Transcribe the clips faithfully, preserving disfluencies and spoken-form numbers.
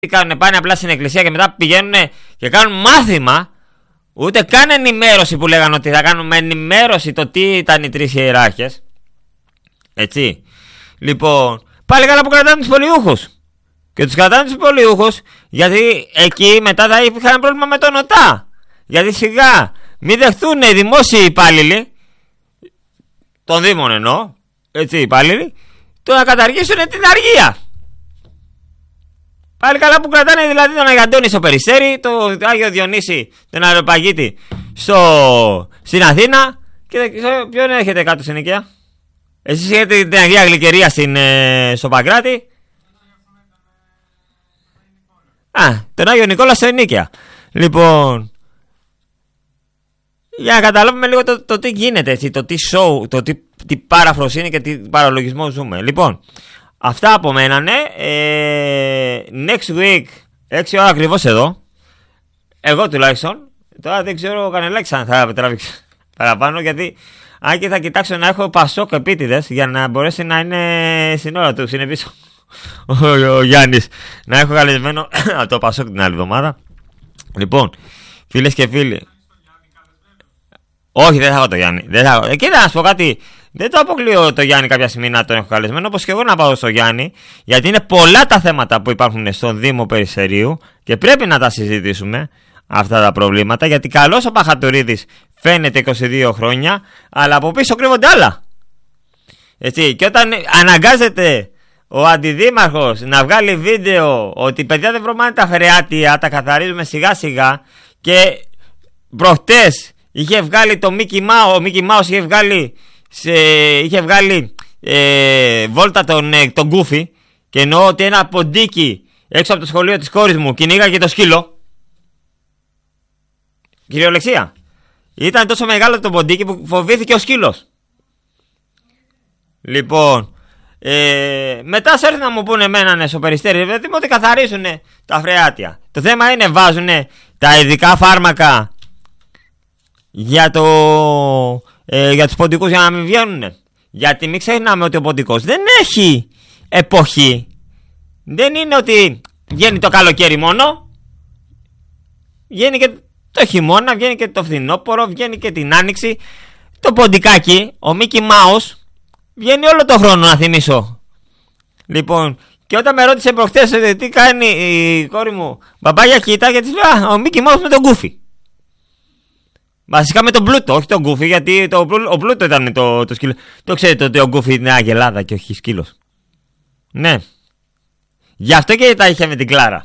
κάνουν, πάνε απλά στην εκκλησία και μετά πηγαίνουν και κάνουν μάθημα. Ούτε καν ενημέρωση που λέγανε ότι θα κάνουμε ενημέρωση το τι ήταν οι τρεις ιεράρχες. Έτσι. Λοιπόν, πάλι καλά που κρατάνε τους πολιούχους. Και τους κρατάνε τους πολιούχους γιατί εκεί μετά θα είχαν πρόβλημα με τον ΟΤΑ. Γιατί σιγά μην δεχτούν οι δημόσιοι υπάλληλοι, των Δήμων εννοώ, έτσι υπάλληλοι, το να καταργήσουν την αργία. Πάλι καλά που κρατάνε δηλαδή τον Αγιαντώνη στο Περιστέρι, το Άγιο Διονύση, τον Αεροπαγίτη στο... στην Αθήνα. Και ποιον έχετε κάτω στην Νικαία? Εσείς έχετε την Αγία Γλυκερία στην, ε, στο Παγκράτη. Α, τον Άγιο Νικόλα στο Νίκαια. Λοιπόν, για να καταλάβουμε λίγο το, το τι γίνεται, έτσι, το τι show, το τι, τι παραφροσύνη και τι παραλογισμό ζούμε. Λοιπόν, αυτά από μένα, ναι. Ε, next week, έξι ώρα ακριβώς εδώ. Εγώ τουλάχιστον. Τώρα δεν ξέρω ο Κανελάκης αν θα τραβήξει παραπάνω, γιατί αν και θα κοιτάξω να έχω Πασόκ επίτηδες για να μπορέσει να είναι στην ώρα του. Είναι πίσω ο, ο, ο Γιάννης. Να έχω καλεσμένο το Πασόκ την άλλη εβδομάδα. Λοιπόν, φίλες και φίλοι. Όχι, δεν θα έχω το Γιάννη. Δεν θα έχω. Εκεί να σου πω κάτι. Δεν το αποκλείω το Γιάννη κάποια στιγμή να τον έχω καλεσμένο, όπως και εγώ να πάω στο Γιάννη, γιατί είναι πολλά τα θέματα που υπάρχουν στον Δήμο Περιστερίου και πρέπει να τα συζητήσουμε αυτά τα προβλήματα. Γιατί καλώς ο Παχατουρίδης φαίνεται είκοσι δύο χρόνια, αλλά από πίσω κρύβονται άλλα. Έτσι, και όταν αναγκάζεται ο αντιδήμαρχος να βγάλει βίντεο ότι παιδιά δεν βρωμάνε τα φρεάτια, τα καθαρίζουμε σιγά σιγά, και προχτές είχε βγάλει το Mickey Mouse, ο Mickey Mouse είχε βγάλει. Σε, είχε βγάλει ε, βόλτα τον, ε, τον Goofy, και εννοώ ότι ένα ποντίκι έξω από το σχολείο της κόρης μου κυνήγαγε το σκύλο. Κυριολεξία. Ήταν τόσο μεγάλο το ποντίκι που φοβήθηκε ο σκύλος. Λοιπόν, ε, μετά σε έρθουν να μου πούνε εμένα στο Περιστέρι, δηλαδή ότι καθαρίζουν τα φρεάτια. Το θέμα είναι βάζουν τα ειδικά φάρμακα για το... Ε, για τους ποντικούς για να μην βγαίνουν. Γιατί μην ξεχνάμε ότι ο ποντικός δεν έχει εποχή. Δεν είναι ότι βγαίνει το καλοκαίρι μόνο. Βγαίνει και το χειμώνα, βγαίνει και το φθινόπωρο, βγαίνει και την άνοιξη. Το ποντικάκι, ο Mickey Mouse, βγαίνει όλο το χρόνο, να θυμίσω. Λοιπόν, και όταν με ρώτησε προχτές τι κάνει η κόρη μου, μπαμπάγια κοίτα, γιατί λέω ο Mickey Mouse με τον Goofy. Βασικά με τον Πλούτο, όχι τον Γκούφι, γιατί το, ο Πλούτο ήταν το, το σκύλο. Το ξέρετε ότι ο Γκούφι είναι αγελάδα και όχι σκύλος. Ναι. Γι' αυτό και τα είχε με την Κλάρα.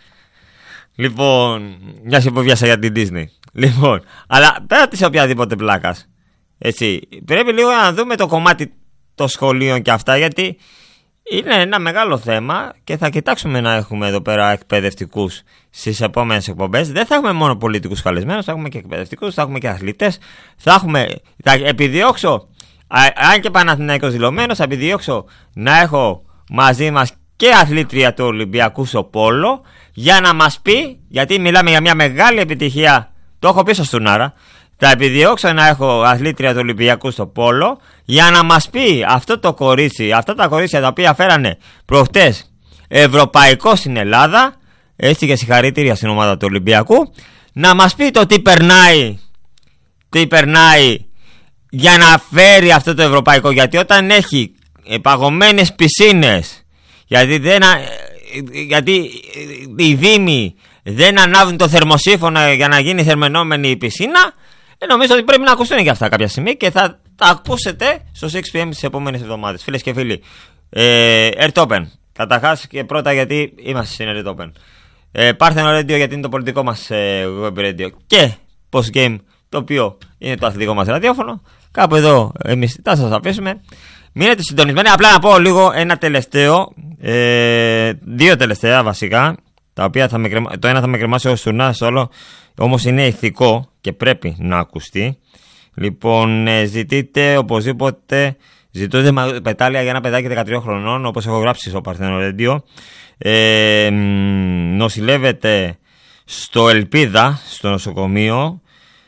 Λοιπόν, μια και φοβιάσα για την Disney. Λοιπόν, αλλά πέρα της οποιαδήποτε πλάκας, έτσι, πρέπει λίγο να δούμε το κομμάτι των σχολείων και αυτά, γιατί είναι ένα μεγάλο θέμα και θα κοιτάξουμε να έχουμε εδώ πέρα εκπαιδευτικούς στις επόμενες εκπομπές. Δεν θα έχουμε μόνο πολιτικούς καλεσμένους, θα έχουμε και εκπαιδευτικούς, θα έχουμε και αθλητές. Θα έχουμε, θα επιδιώξω, αν και Παναθηναϊκός δηλωμένος, θα επιδιώξω να έχω μαζί μας και αθλήτρια του Ολυμπιακού στο πόλο, για να μας πει, γιατί μιλάμε για μια μεγάλη επιτυχία, το έχω πίσω στον Άρα. Θα επιδιώξω να έχω αθλήτρια του Ολυμπιακού στο πόλο, για να μας πει αυτό το κορίτσι, αυτά τα κορίτσια τα οποία φέρανε προχτές ευρωπαϊκό στην Ελλάδα, έτσι, και συγχαρητήρια στην ομάδα του Ολυμπιακού, να μας πει το τι περνάει, τι περνάει για να φέρει αυτό το ευρωπαϊκό. Γιατί όταν έχει παγωμένες πισίνες, γιατί, δεν, γιατί οι δήμοι δεν ανάβουν το θερμοσύφωνο για να γίνει θερμαινόμενη η πισίνα, νομίζω ότι πρέπει να ακουστούν και αυτά κάποια στιγμή, και θα τα ακούσετε στο έξι πι εμ τις επόμενες εβδομάδες. Φίλες και φίλοι, ε, Ερτόπεν. Καταρχάς και πρώτα γιατί είμαστε στην Ερτόπεν. Ε, Πάρθενο Radio, γιατί είναι το πολιτικό μας ε, web radio, και Post Game, το οποίο είναι το αθλητικό μας ραδιόφωνο. Κάπου εδώ εμείς θα σας αφήσουμε. Μείνετε συντονισμένοι. Απλά να πω λίγο ένα τελευταίο, ε, δύο τελευταία βασικά, τα οποία θα με κρεμα... το ένα θα με κρεμάσει ως τουρνάς όλο, όμως είναι ηθικό και πρέπει να ακουστεί. Λοιπόν, ε, ζητείτε οπωσδήποτε, ζητούνται πετάλια για ένα παιδάκι δεκατρία χρονών, όπως έχω γράψει στο Παρθένο Radio. Ε, νοσηλεύεται στο Ελπίδα, στο νοσοκομείο.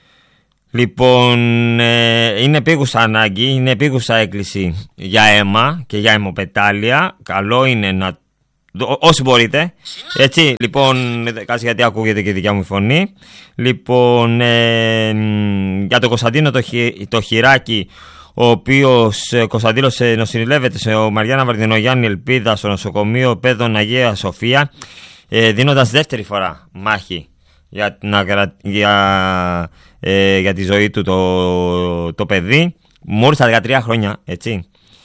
Λοιπόν, ε, είναι επίγουσα ανάγκη, είναι επίγουσα έκκληση για αίμα και για αιμοπετάλια. Καλό είναι να όσοι μπορείτε. Έτσι, λοιπόν, κάτσε γιατί ακούγεται και η δικιά μου φωνή. Λοιπόν, ε, για τον Κωνσταντίνο το, χει, το Χειράκι, ο οποίος ε, Κωνσταντίνος ε, νοσηλεύεται σε ο Μαριάννα Βαρδινογιάννη Ελπίδα στο νοσοκομείο Παιδών Αγία Σοφία, ε, δίνοντας δεύτερη φορά μάχη για, να, για, ε, για τη ζωή του το, το παιδί. Μόλις στα δεκατρία χρόνια, έτσι.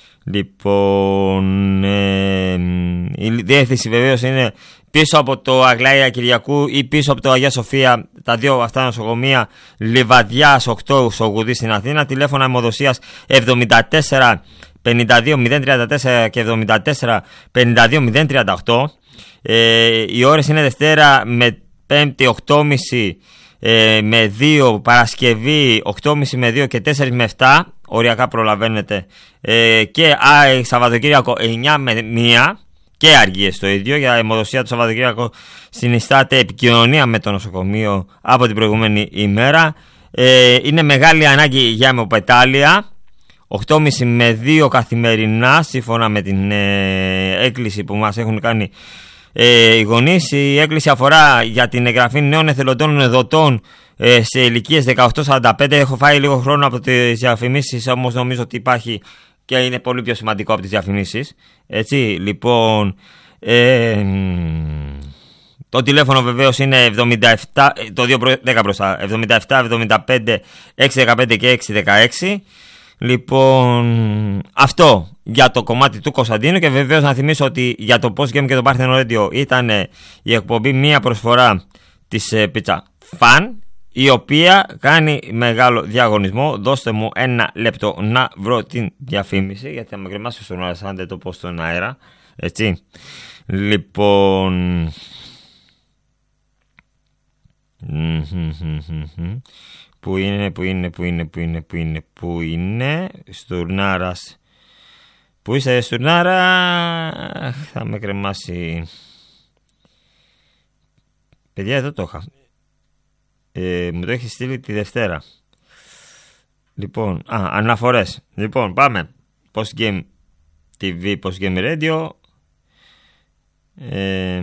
Λοιπόν, ε, η διεύθυνση βεβαίως είναι πίσω από το Αγλαία Κυριακού ή πίσω από το Αγία Σοφία, τα δύο αυτά νοσοκομεία, Λιβαδιάς οκτώ στο Γουδί στην Αθήνα. Τηλέφωνα αιμοδοσίας εβδομήντα τέσσερα πενήντα δύο μηδέν τριάντα τέσσερα και εβδομήντα τέσσερα πενήντα δύο μηδέν τριάντα οκτώ. Ε, οι ώρες είναι Δευτέρα με Πέμπτη οκτώ και μισή ε, με δύο, Παρασκευή οκτώ και μισή με δύο και τέσσερα με επτά. Οριακά προλαβαίνετε. Ε, και α, Σαββατοκύριακο εννιά με μία και αργίες το ίδιο. Για αιμοδοσία το Σαββατοκύριακο συνιστάται επικοινωνία με το νοσοκομείο από την προηγούμενη ημέρα. Ε, είναι μεγάλη ανάγκη για αιμοπετάλεια. οκτώ και μισή με δύο καθημερινά, σύμφωνα με την ε, έκκληση που μας έχουν κάνει ε, οι γονείς. Η έκκληση αφορά για την εγγραφή νέων εθελοντών εδωτών ε, σε ηλικίες δεκαοκτώ σαράντα πέντε. Έχω φάει λίγο χρόνο από τις διαφημίσεις, όμως νομίζω ότι υπάρχει και είναι πολύ πιο σημαντικό από τις διαφημίσεις. Έτσι, λοιπόν, ε, το τηλέφωνο βεβαίως είναι εβδομήντα επτά, το δύο δέκα μπροστά, εβδομήντα επτά εβδομήντα πέντε έξι δεκαπέντε και έξι δεκαέξι. Λοιπόν, αυτό για το κομμάτι του Κωνσταντίνου. Και βεβαίως να θυμίσω ότι για το Post Game και το Parthenon Radio ήταν η εκπομπή μία προσφορά της ε, Pizza Fan, η οποία κάνει μεγάλο διαγωνισμό. Δώστε μου ένα λεπτό να βρω την διαφήμιση, γιατί θα με κρεμάσει στον αέρα σαν δεν το πω στον αέρα. Έτσι. Λοιπόν, Πού είναι, πού είναι, πού είναι, πού είναι, πού είναι, πού είναι, Στουρνάρας. Πού είσαι, Στουρνάρα? Θα με κρεμάσει. Παιδιά, εδώ το είχα. Ε, μου το έχει στείλει τη Δευτέρα. Λοιπόν, α, αναφορές. Λοιπόν, πάμε. Post Game τι βι, Post Game Radio. Ε,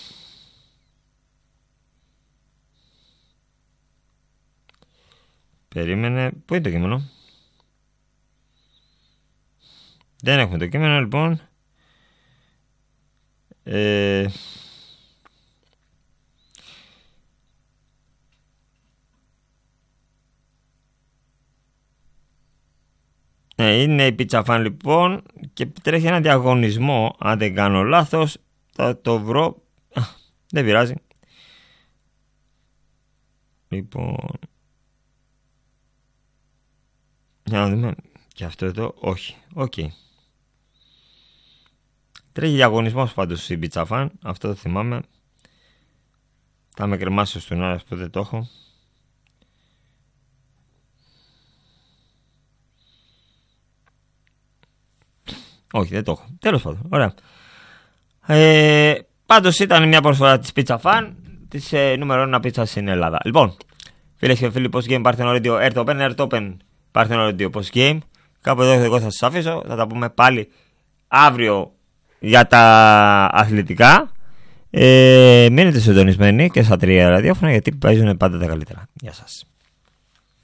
Περίμενε. Πού είναι το κείμενο? Δεν έχουμε το κείμενο, λοιπόν. Ε, ε, είναι η Pizza Fan, λοιπόν, και τρέχει ένα διαγωνισμό. Αν δεν κάνω λάθος, θα το βρω. Α, δεν πειράζει. Λοιπόν, για να δούμε. Και αυτό εδώ, όχι. Οκ. Okay. Τρέχει διαγωνισμός πάντως στην Pizza Fan. Αυτό το θυμάμαι. Θα με κρεμάσει στον αέρα που δεν το έχω. Όχι, δεν το έχω. Τέλος πάντων. Ωραία. Ε, πάντως ήταν μια προσφορά της Pizza Fan, της ε, νούμερο ένα πίτσα στην Ελλάδα. Λοιπόν, φίλες και φίλοι, Post Game, Parthenon Radio, Earth Open, Earth Open, Parthenon Radio, Post Game. Κάπου εδώ εγώ θα σας αφήσω. Θα τα πούμε πάλι αύριο για τα αθλητικά. Ε, μείνετε συντονισμένοι και στα τρία ραδιόφωνα, γιατί παίζουν πάντα τα καλύτερα. Γεια σας.